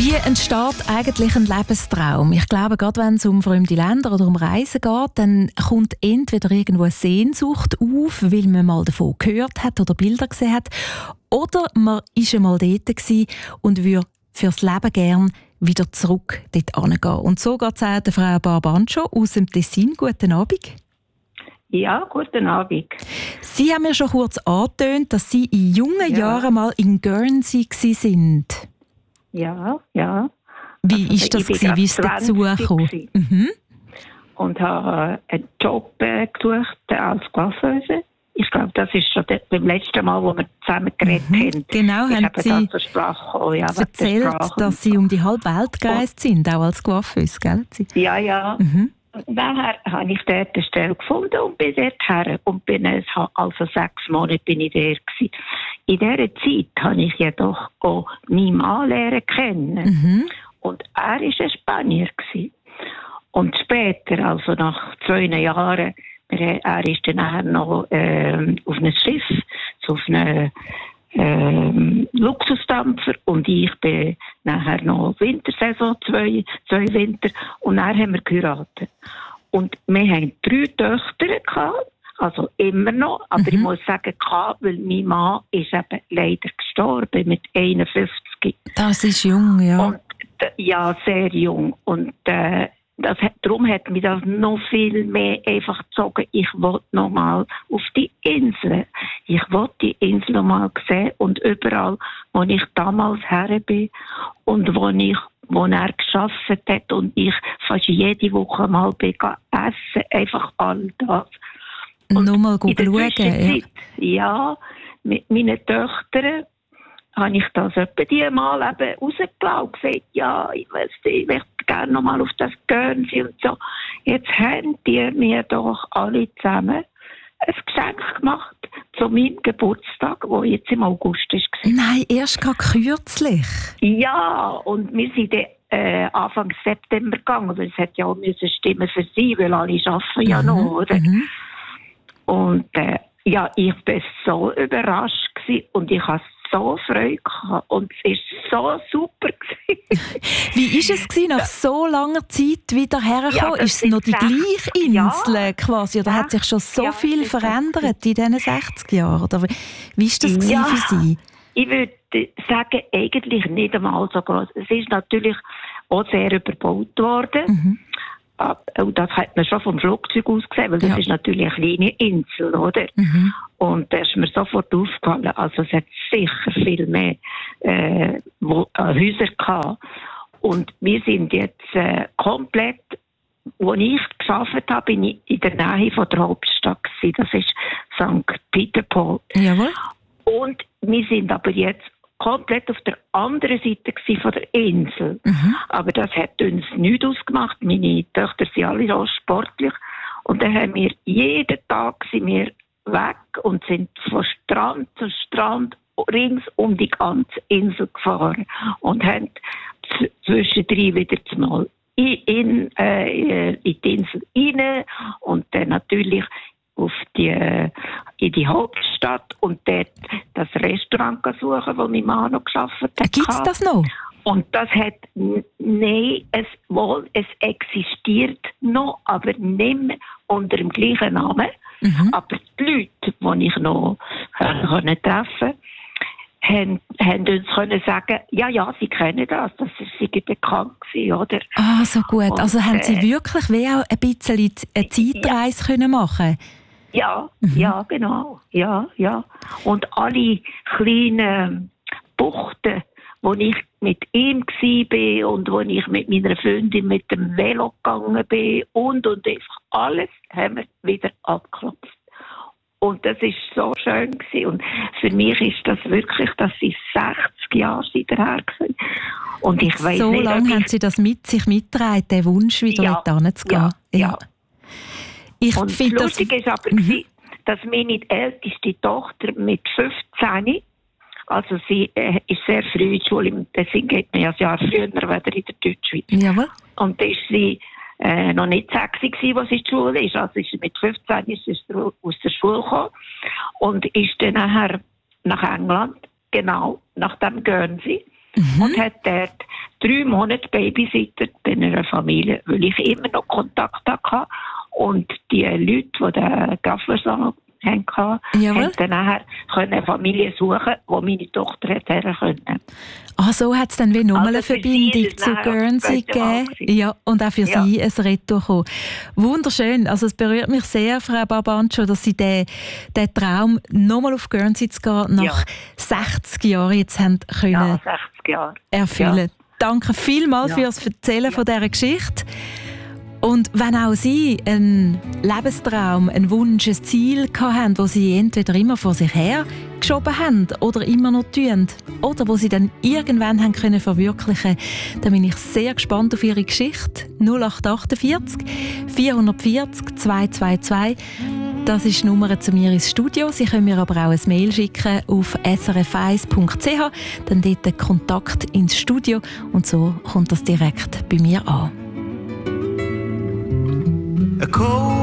Wie entsteht eigentlich ein Lebenstraum? Ich glaube, gerade wenn es um fremde Länder oder um Reisen geht, dann kommt entweder irgendwo eine Sehnsucht auf, weil man mal davon gehört hat oder Bilder gesehen hat, oder man war einmal dort gewesen und würde fürs Leben gern wieder zurück dort hingehen. Und so geht es auch der Frau Barbancho aus dem Tessin. Guten Abend. Ja, guten Abend. Sie haben mir schon kurz angetönt, dass Sie in jungen Jahren mal in Guernsey waren. Ja. Wie ist das gewesen? Wie ist es dazu gekommen? Und habe einen Job gesucht als Coiffeuse. Ich glaube, das ist schon beim letzten Mal, wo wir zusammen geredet haben. Genau, ich haben Sie erzählt, dass Sie um die halbe Welt gereist sind, auch als Coiffeuse, gell? Ja. Und daher habe ich dort eine Stelle gefunden und bin dort her. Und also 6 Monate bin ich dort gewesen. In dieser Zeit habe ich jedoch auch meinen Mann lernen kennen. Und er war ein Spanier gewesen. Und später, also nach 2 Jahren, er ist dann nachher noch auf einem Schiff, so auf einem Luxusdampfer, und ich bin nachher noch Wintersaison, 2 Winter, und dann haben wir geheiratet. Und wir haben 3 Töchter gehabt, also immer noch, aber ich muss sagen, weil mein Mann ist eben leider gestorben mit 51. Das ist jung, ja. Und, ja, sehr jung. Und darum hat mich das noch viel mehr einfach gezogen. Ich wollte noch mal auf die Insel. Ich wollte die Insel noch mal sehen, und überall, wo ich damals her bin und wo er gearbeitet hat und ich fast jede Woche mal bin essen, einfach all das. Und nur mal schauen, ja, mit meinen Töchtern habe ich das etwa die mal eben rausgelassen und gesagt, ja, ich möchte gerne noch mal auf das Guernsey und so. Jetzt haben die mir doch alle zusammen ein Geschenk gemacht zu meinem Geburtstag, der jetzt im August war. Nein, erst gerade kürzlich. Ja, und wir sind Anfang September gegangen, weil es hat ja auch stimmen für sie, weil alle arbeiten ja noch, oder? Und ja, ich war so überrascht gewesen, und ich habe so Freude gehabt, und es war so super gewesen. Wie war es gewesen, nach so langer Zeit wieder hergekommen? Ja, ist es noch die gleiche Insel quasi? Oder hat sich schon so viel verändert in diesen 60 Jahren? Oder wie war das gewesen für Sie? Ich würde sagen, eigentlich nicht einmal so groß. Es ist natürlich auch sehr überbaut worden. Und das hat man schon vom Flugzeug aus gesehen, weil das ist natürlich eine kleine Insel, oder? Und da ist mir sofort aufgefallen, also es hat sicher viel mehr Häuser gehabt. Und wir sind jetzt komplett, wo ich gearbeitet habe, bin ich in der Nähe von der Hauptstadt gewesen. Das ist St. Peter-Port. Jawohl. Und wir sind aber jetzt komplett auf der anderen Seite von der Insel. Aber das hat uns nichts ausgemacht. Meine Töchter sind alle so sportlich. Und dann haben wir jeden Tag weg und sind von Strand zu Strand rings um die ganze Insel gefahren. Und haben zwischendrin wieder mal in die Insel rein und dann natürlich in die Hauptstadt und dort das Restaurant suchen, wo mein Mann noch gearbeitet hat. Gibt es das noch? Und das hat, es existiert noch, aber nicht mehr unter dem gleichen Namen. Aber die Leute, die ich noch treffen konnte, haben uns können sagen, ja, sie kennen das sei bekannt gewesen, oder? Ah, so gut. Und, also haben Sie wirklich wie auch ein bisschen eine Zeitreise können machen? Ja, ja, genau. Ja. Und alle kleinen Buchten, wo ich mit ihm war und wo ich mit meiner Freundin mit dem Velo gegangen bin und einfach alles haben wir wieder abgeklopft. Und das war so schön gewesen. Und für mich ist das wirklich, dass sie 60 Jahre her sind. Und ich weiss so nicht, lange haben Sie das sich mitgetragen, den Wunsch, wieder dort hinzugehen? Ja. Und das Lustige ist aber, dass meine älteste Tochter mit 15, also sie ist sehr früh in die Schule, deswegen geht man ja ein Jahr früher wieder in der Deutschschweiz. Jawohl. Und da ist sie noch nicht 6 gewesen, als sie in die Schule ist. Also ist sie mit 15 ist sie aus der Schule gekommen und ist dann nachher nach England, genau, nach dem Guernsey. Und hat dort 3 Monate babysittet bei einer Familie, weil ich immer noch Kontakt hatte. Und die Leute, die den Gaffersalon hatten, haben dann nachher eine Familie suchen, wo meine Tochter her können. So hat es dann wie nochmal eine Verbindung zu Guernsey gegeben. Ja, und auch für Sie ein Retour gekommen. Wunderschön. Also es berührt mich sehr, Frau Barbancho, dass Sie den Traum, nochmal auf Guernsey zu gehen, nach 60 Jahren jetzt haben können 60 Jahre. Erfüllen. Ja. Danke vielmals für das Erzählen von dieser Geschichte. Und wenn auch Sie einen Lebenstraum, einen Wunsch, ein Ziel hatten, das Sie entweder immer vor sich her geschoben haben oder immer noch tun, oder wo Sie dann irgendwann haben können verwirklichen, dann bin ich sehr gespannt auf Ihre Geschichte. 0848 440 222. Das ist die Nummer zu mir ins Studio. Sie können mir aber auch ein Mail schicken auf srf1.ch, dann dort den Kontakt ins Studio und so kommt das direkt bei mir an. A cold